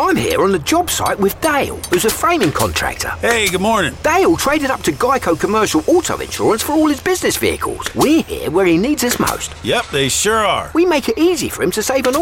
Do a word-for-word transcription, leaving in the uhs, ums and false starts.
I'm here on the job site with Dale, who's a framing contractor. Hey, good morning. Dale traded up to Geico Commercial Auto Insurance for all his business vehicles. We're here where he needs us most. Yep, they sure are. We make it easy for him to save an